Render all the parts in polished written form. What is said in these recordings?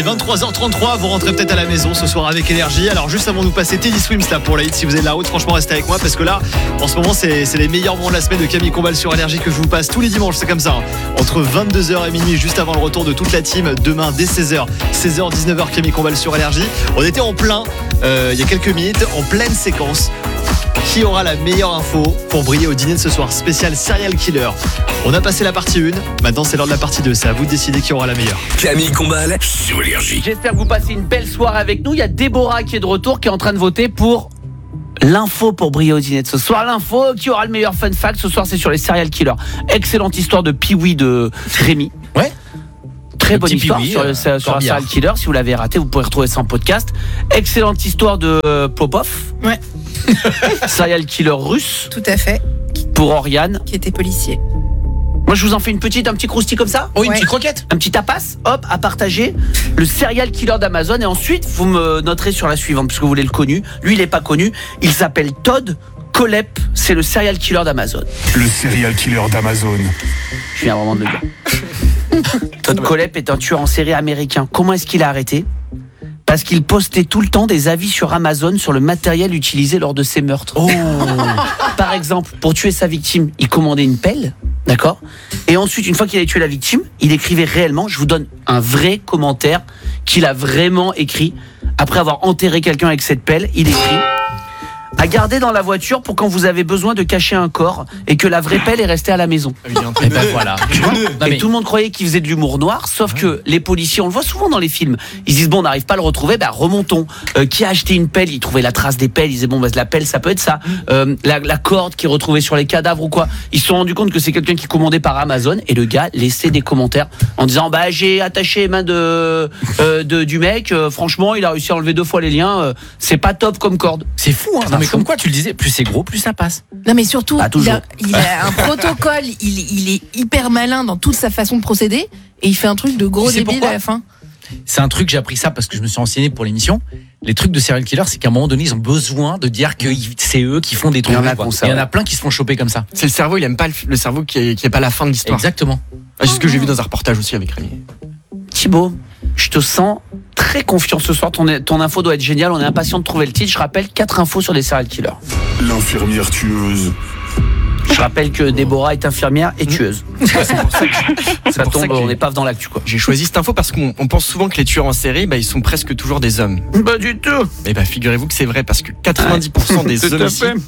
23h33, vous rentrez peut-être à la maison ce soir avec énergie. Alors juste avant de nous passer Teddy Swims là pour la hit, si vous êtes de la route, franchement restez avec moi parce que là, en ce moment c'est les meilleurs moments de la semaine de Camille Combal sur énergie que je vous passe tous les dimanches, c'est comme ça. Entre 22h et minuit, juste avant le retour de toute la team, demain dès 16h, 19h Camille Combal sur énergie. On était en plein, il y a quelques minutes, en pleine séquence. Qui aura la meilleure info pour briller au dîner de ce soir spécial Serial Killer? On a passé la partie 1, maintenant c'est l'heure de la partie 2, c'est à vous de décider qui aura la meilleure. Camille Combal sur énergie. J'espère que vous passez une belle soirée avec nous. Il y a Déborah qui est de retour, qui est en train de voter pour l'info pour briller au dîner de ce soir. L'info qui aura le meilleur fun fact ce soir, c'est sur les serial killers. Excellente histoire de Pee-wee de Rémi. Ouais. Très bonne histoire Pee-wee, sur un serial killer. Si vous l'avez raté, vous pourrez retrouver ça en podcast. Excellente histoire de Popov. Ouais. Serial killer russe. Tout à fait. Pour Oriane. Qui était policier. Moi je vous en fais un petit croustille comme ça. Oh, une petite croquette. Un petit tapas, hop, à partager. Le serial killer d'Amazon. Et ensuite vous me noterez sur la suivante, puisque vous voulez le connu. Lui il n'est pas connu. Il s'appelle Todd Kohlhepp. C'est le serial killer d'Amazon. Le serial killer d'Amazon. Je viens vraiment de le dire. Todd Kohlhepp est un tueur en série américain. Comment est-ce qu'il a arrêté? Parce qu'il postait tout le temps des avis sur Amazon sur le matériel utilisé lors de ses meurtres. Oh. Par exemple, pour tuer sa victime, il commandait une pelle, d'accord? Et ensuite, une fois qu'il avait tué la victime, il écrivait réellement, je vous donne un vrai commentaire qu'il a vraiment écrit. Après avoir enterré quelqu'un avec cette pelle, il écrit: à garder dans la voiture pour quand vous avez besoin de cacher un corps et que la vraie pelle est restée à la maison. Et ben voilà. Et tout le monde croyait qu'il faisait de l'humour noir, sauf que les policiers, on le voit souvent dans les films, ils disent bon, on n'arrive pas à le retrouver, bah remontons. Qui a acheté une pelle? Ils trouvaient la trace des pelles, ils disaient bon, bah la pelle ça peut être ça. La corde qui est retrouvée sur les cadavres ou quoi. Ils se sont rendus compte que c'est quelqu'un qui commandait par Amazon et le gars laissait des commentaires en disant bah j'ai attaché les mains du mec, franchement il a réussi à enlever 2 fois les liens, c'est pas top comme corde. C'est fou hein. Non mais comme quoi tu le disais, plus c'est gros, plus ça passe. Non mais surtout, toujours. il a un protocole, il est hyper malin dans toute sa façon de procéder et il fait un truc de gros débile à la fin. C'est un truc, j'ai appris ça parce que je me suis renseigné pour l'émission. Les trucs de serial killer, c'est qu'à un moment donné, ils ont besoin de dire que c'est eux qui font des trucs. Il y en a plein qui se font choper comme ça. C'est le cerveau, il aime pas le cerveau qui est pas la fin de l'histoire. Exactement. C'est ce que j'ai vu dans un reportage aussi avec Rémi. Thibaut, je te sens très confiant ce soir, ton info doit être géniale, on est impatient de trouver le titre. Je rappelle 4 infos sur les serial killers. L'infirmière tueuse. Je rappelle que Déborah est infirmière et tueuse. C'est pour ça que, Ça tombe, on est pas dans l'actu quoi. j'ai choisi cette info parce qu'on pense souvent que les tueurs en série, ils sont presque toujours des hommes. Pas du tout. Et figurez-vous que c'est vrai parce que 90% des homicides,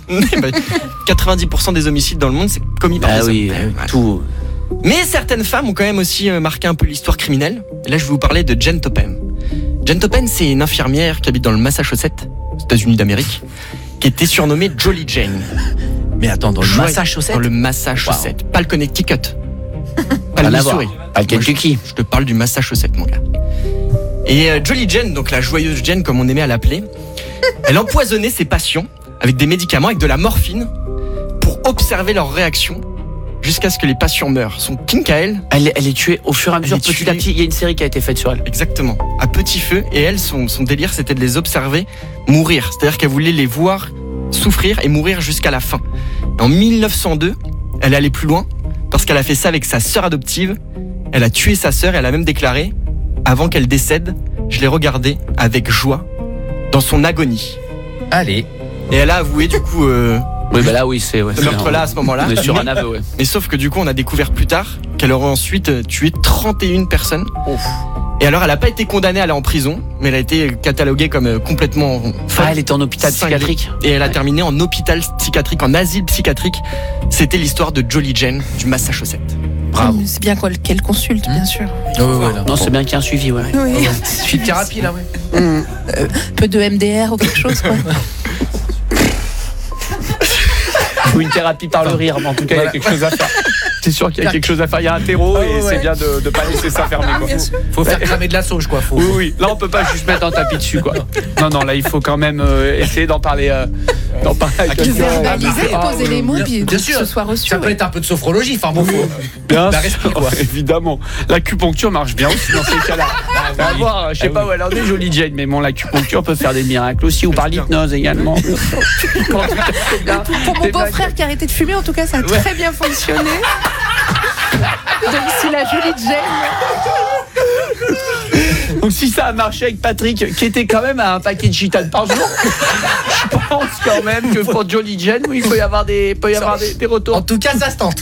90% des homicides dans le monde, c'est commis par des hommes. Voilà. Tout. Mais certaines femmes ont quand même aussi marqué un peu l'histoire criminelle. Et là, je vais vous parler de Jane Topham. Jane Topham, c'est une infirmière qui habite dans le Massachusetts, aux États-Unis d'Amérique, qui était surnommée Jolly Jane. Mais attends, dans le Massachusetts. Dans le Massachusetts, pas le Connecticut, pas le Missouri. Pas le Kentucky. Je te parle du Massachusetts, mon gars. Et Jolly Jane, donc la joyeuse Jane comme on aimait à l'appeler, elle empoisonnait ses patients avec des médicaments, avec de la morphine, pour observer leurs réactions jusqu'à ce que les patients meurent. Son kink à elle... Elle est tuée au fur et à mesure, petit à petit. Il y a une série qui a été faite sur elle. Exactement, à petit feu. Et elle, son délire, c'était de les observer mourir. C'est-à-dire qu'elle voulait les voir souffrir et mourir jusqu'à la fin. En 1902, elle est allée plus loin, parce qu'elle a fait ça avec sa sœur adoptive. Elle a tué sa sœur et elle a même déclaré, avant qu'elle décède, je l'ai regardée avec joie, dans son agonie. Allez. Et elle a avoué du coup... Oui, là, oui, c'est... Ouais, ce meurtre-là à ce moment-là. On est sur un aveu, ouais. Mais sauf que du coup, on a découvert plus tard qu'elle aurait ensuite tué 31 personnes. Ouf. Et alors, elle n'a pas été condamnée à aller en prison, mais elle a été cataloguée comme complètement folle. Elle était en hôpital psychiatrique. Et elle a terminé en hôpital psychiatrique, en asile psychiatrique. C'était l'histoire de Jolly Jane du Massachusetts. Bravo. C'est bien qu'elle consulte, bien sûr. Non, c'est bien qu'il y ait un suivi, ouais. Oui. Suivi de thérapie, là, ouais. Peu de MDR ou quelque chose, quoi. Ou une thérapie par le rire, mais en tout cas, il y a quelque chose à faire. C'est sûr qu'il y a quelque chose à faire. Il y a un terreau et c'est bien de ne pas laisser ça fermer. Quoi. Faut faire cramer de la sauge, quoi. Oui. Là, on peut pas juste mettre un tapis dessus, quoi. Non, là, il faut quand même essayer d'en parler. Avec de verbaliser, poser les mots, puis bien que sûr, ce soit reçu. Ça peut être un peu de sophrologie, enfin bon, bien la respire, quoi. Évidemment. L'acupuncture marche bien aussi dans ces cas-là. On va voir, je sais pas où elle en est, Jolly Jane, mais bon, l'acupuncture peut faire des miracles aussi, ou par l'hypnose également. Pour mon beau-frère qui a arrêté de fumer, en tout cas, ça a très bien fonctionné. Donc, si la Jolly Jane. Donc si ça a marché avec Patrick, qui était quand même à un paquet de gitanes par jour, je pense quand même que pour Jolly Jen, il peut y avoir des retours. En tout cas, ça se tente.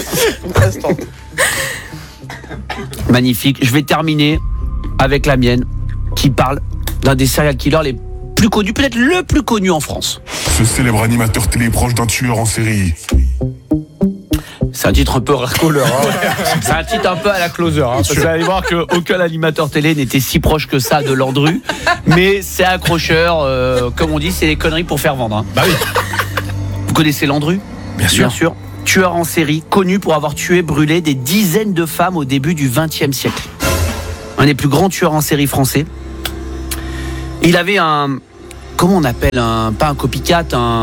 Magnifique. Je vais terminer avec la mienne, qui parle d'un des serial killers les plus connus, peut-être le plus connu en France. Ce célèbre animateur télé proche d'un tueur en série. C'est un titre un peu racoleur. C'est un titre un peu à la closer. Parce que vous allez voir qu'aucun animateur télé n'était si proche que ça de Landru. Mais c'est accrocheur. Comme on dit, c'est des conneries pour faire vendre. Bah oui. Vous connaissez Landru ? Bien sûr. Tueur en série, connu pour avoir tué, brûlé des dizaines de femmes au début du XXe siècle. Un des plus grands tueurs en série français. Il avait comment on appelle pas un copycat,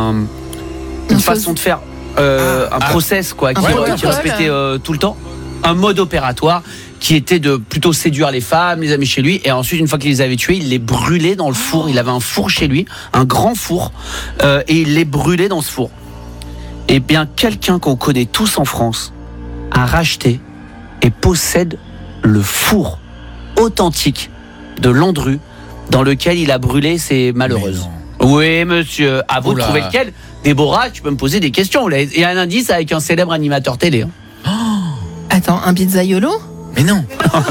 une façon de faire, un process quoi, qui répétait tout le temps, un mode opératoire qui était de plutôt séduire les femmes, les amener chez lui, et ensuite une fois qu'il les avait tuées, il les brûlait dans le four. Il avait un four chez lui, un grand four, et il les brûlait dans ce four. Eh bien, quelqu'un qu'on connaît tous en France a racheté et possède le four authentique de Landru dans lequel il a brûlé ses malheureuses. Oui, monsieur. À vous de trouver lequel. Déborah, tu peux me poser des questions. Il y a un indice avec un célèbre animateur télé. Attends, un pizzaiolo ? Mais non.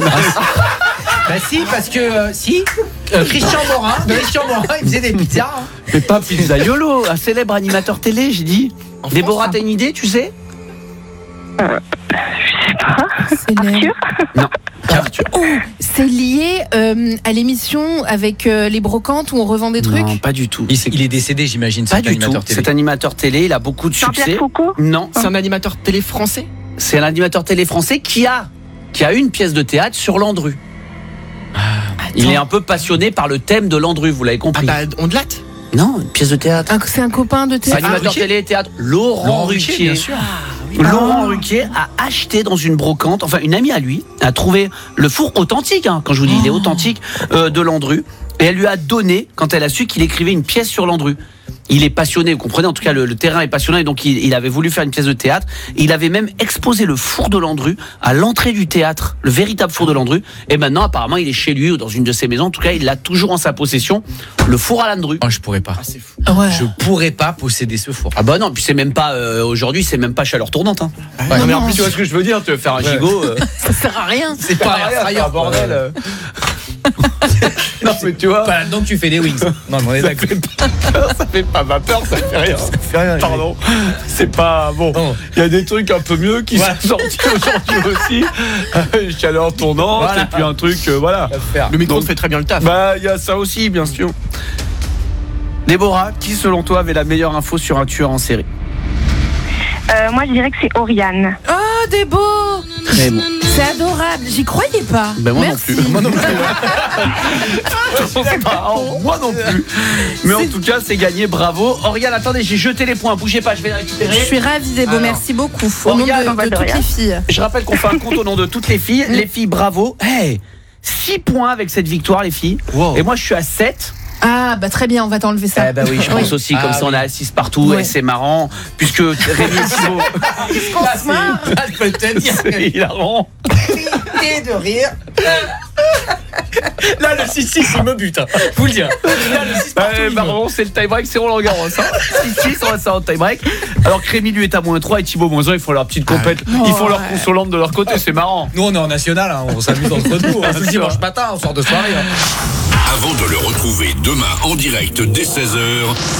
Bah si, parce que Christian Morin, il faisait des pizzas. Mais pas pizzaiolo, un célèbre animateur télé, j'ai dit. Déborah, t'as une idée, tu sais ? Je sais pas. Arthur ? Non. Arthur. Oh, c'est lié à l'émission avec les brocantes où on revend des trucs ? Non, pas du tout. Il est décédé, j'imagine, Pas cet du animateur tout. télé. Cet animateur télé, il a beaucoup de succès. Jean-Pierre Foucault ? Non, C'est un animateur télé français ? c'est un animateur télé français qui a une pièce de théâtre sur Landru. Il est un peu passionné par le thème de Landru, vous l'avez compris. On delatte ? Non, une pièce de théâtre. C'est un copain de théâtre. Animateur télé et théâtre, Laurent Ruquier. bien sûr. Laurent Ruquier a acheté dans une brocante, enfin une amie à lui, a trouvé le four authentique, quand je vous dis il est authentique, de Landru, et elle lui a donné, quand elle a su qu'il écrivait une pièce sur Landru. Il est passionné, vous comprenez, en tout cas le terrain est passionnant, et donc il avait voulu faire une pièce de théâtre. Il avait même exposé le four de Landru à l'entrée du théâtre, le véritable four de Landru, et maintenant apparemment il est chez lui ou dans une de ses maisons, en tout cas il l'a toujours en sa possession, le four à Landru. Oh, je pourrais pas. C'est fou. Ouais. Je pourrais pas posséder ce four. Ah bah non, puis c'est même pas aujourd'hui, c'est même pas chaleur tournante. Ouais, Non, mais en non. plus tu vois ce que je veux dire, tu veux faire un gigot. Ça sert à rien. C'est pas un fryer, bordel. Non mais tu vois, Pas là-dedans que tu fais des wings. Non, mais on est d'accord. ça fait pas vapeur, ça fait rien. Pardon, c'est pas bon. Il y a des trucs un peu mieux qui sont sortis aujourd'hui aussi. Chaleur tournante Voilà. et puis un truc, voilà. Le micro Donc, fait très bien le taf. Bah il y a ça aussi, bien sûr. Déborah, qui selon toi avait la meilleure info sur un tueur en série ? Moi, je dirais que c'est Oriane. Oh, des beaux. Très bon. C'est adorable. J'y croyais pas. Ben moi Merci. non plus. Moi non plus. Moi non plus. Mais en tout cas, c'est gagné. Bravo. Oriane, attendez, j'ai jeté les points. Bougez pas, je vais les récupérer. Je suis ravie, Débo. Alors, Merci beaucoup. Au nom Oriane, de toutes les filles. Je rappelle qu'on fait un compte au nom de toutes les filles. Les filles, bravo. Hey, 6 points avec cette victoire, les filles. Wow. Et moi, je suis à 7. Ah, bah très bien, on va t'enlever ça. Eh bah oui, je pense aussi, comme ça on est à 6 partout, Ouais. et c'est marrant, puisque Rémi et Thibaut, Je peux te dire c'est hilarant. de rire. Là, le 6-6, il me bute. Vous le dire. Là, le 6 partout, il me- Marrant, c'est le tie-break, c'est Roland Garros. 6-6, on va ça en tie-break. Alors que Rémi lui est à -3 et Thibaut -1, ils font leur petite compète, ils font leur consolante de leur côté, c'est marrant. Nous, on est en national, hein, on s'amuse entre nous. On se dit dimanche matin, on sort de soirée. Avant de le retrouver demain en direct dès 16h,